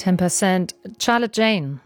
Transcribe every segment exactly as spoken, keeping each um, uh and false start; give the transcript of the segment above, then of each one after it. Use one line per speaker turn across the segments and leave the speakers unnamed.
ten percent. Charlotte Jane.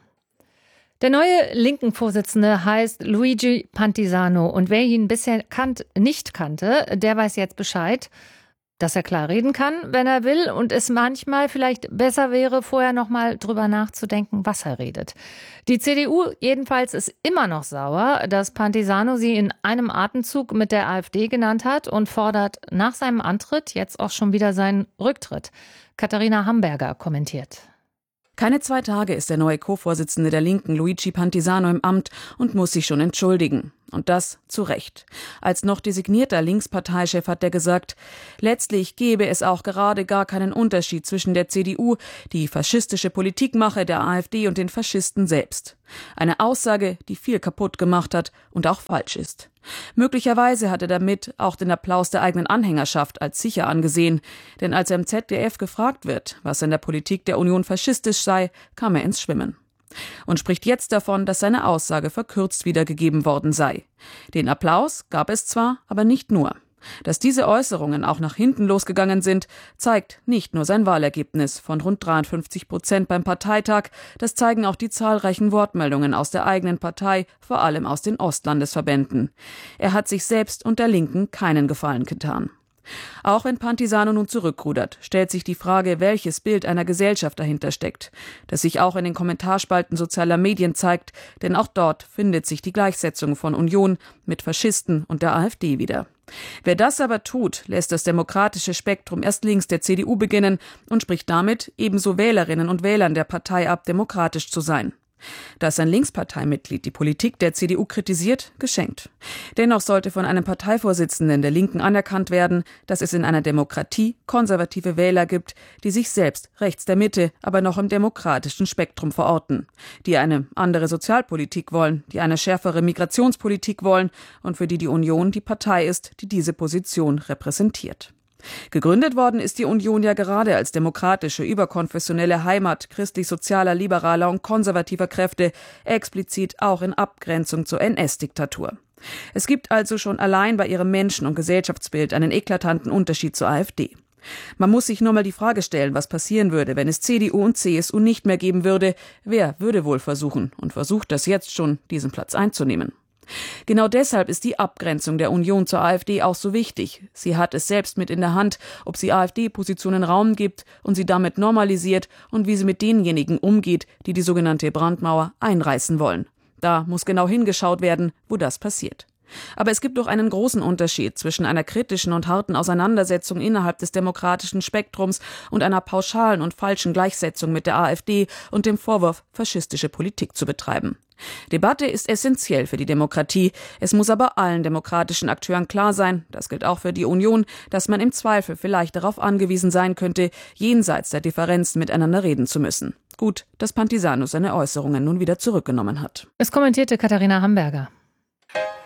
Der neue linken Vorsitzende heißt Luigi Pantisano und wer ihn bisher kannt, nicht kannte, der weiß jetzt Bescheid, dass er klar reden kann, wenn er will und es manchmal vielleicht besser wäre, vorher noch mal drüber nachzudenken, was er redet. Die C D U jedenfalls ist immer noch sauer, dass Pantisano sie in einem Atemzug mit der AfD genannt hat und fordert nach seinem Antritt jetzt auch schon wieder seinen Rücktritt. Katharina Hamburger kommentiert.
Keine zwei Tage ist der neue Co-Vorsitzende der Linken, Luigi Pantisano, im Amt und muss sich schon entschuldigen. Und das zu Recht. Als noch designierter Linksparteichef hat er gesagt, letztlich gebe es auch gerade gar keinen Unterschied zwischen der C D U, die faschistische Politik mache, der AfD und den Faschisten selbst. Eine Aussage, die viel kaputt gemacht hat und auch falsch ist. Möglicherweise hat er damit auch den Applaus der eigenen Anhängerschaft als sicher angesehen. Denn als er im Z D F gefragt wird, was in der Politik der Union faschistisch sei, kam er ins Schwimmen. Und spricht jetzt davon, dass seine Aussage verkürzt wiedergegeben worden sei. Den Applaus gab es zwar, aber nicht nur. Dass diese Äußerungen auch nach hinten losgegangen sind, zeigt nicht nur sein Wahlergebnis von rund dreiundfünfzig Prozent beim Parteitag, das zeigen auch die zahlreichen Wortmeldungen aus der eigenen Partei, vor allem aus den Ostlandesverbänden. Er hat sich selbst und der Linken keinen Gefallen getan. Auch wenn Pantisano nun zurückrudert, stellt sich die Frage, welches Bild einer Gesellschaft dahinter steckt, das sich auch in den Kommentarspalten sozialer Medien zeigt, denn auch dort findet sich die Gleichsetzung von Union mit Faschisten und der AfD wieder. Wer das aber tut, lässt das demokratische Spektrum erst links der C D U beginnen und spricht damit ebenso Wählerinnen und Wählern der Partei ab, demokratisch zu sein. Dass ein Linksparteimitglied die Politik der C D U kritisiert, geschenkt. Dennoch sollte von einem Parteivorsitzenden der Linken anerkannt werden, dass es in einer Demokratie konservative Wähler gibt, die sich selbst rechts der Mitte, aber noch im demokratischen Spektrum verorten, die eine andere Sozialpolitik wollen, die eine schärfere Migrationspolitik wollen und für die die Union die Partei ist, die diese Position repräsentiert. Gegründet worden ist die Union ja gerade als demokratische, überkonfessionelle Heimat christlich-sozialer, liberaler und konservativer Kräfte, explizit auch in Abgrenzung zur N S-Diktatur. Es gibt also schon allein bei ihrem Menschen- und Gesellschaftsbild einen eklatanten Unterschied zur AfD. Man muss sich nur mal die Frage stellen, was passieren würde, wenn es C D U und C S U nicht mehr geben würde. Wer würde wohl versuchen und versucht das jetzt schon, diesen Platz einzunehmen? Genau deshalb ist die Abgrenzung der Union zur AfD auch so wichtig. Sie hat es selbst mit in der Hand, ob sie AfD-Positionen Raum gibt und sie damit normalisiert und wie sie mit denjenigen umgeht, die die sogenannte Brandmauer einreißen wollen. Da muss genau hingeschaut werden, wo das passiert. Aber es gibt doch einen großen Unterschied zwischen einer kritischen und harten Auseinandersetzung innerhalb des demokratischen Spektrums und einer pauschalen und falschen Gleichsetzung mit der AfD und dem Vorwurf, faschistische Politik zu betreiben. Debatte ist essentiell für die Demokratie. Es muss aber allen demokratischen Akteuren klar sein, das gilt auch für die Union, dass man im Zweifel vielleicht darauf angewiesen sein könnte, jenseits der Differenzen miteinander reden zu müssen. Gut, dass Pantisano seine Äußerungen nun wieder zurückgenommen hat.
Es kommentierte Katharina Hamburger.